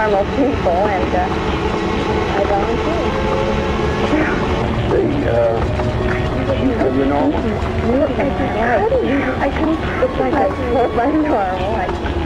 normal people, and I volunteered. Are you normal? I couldn't, it's like I was normal.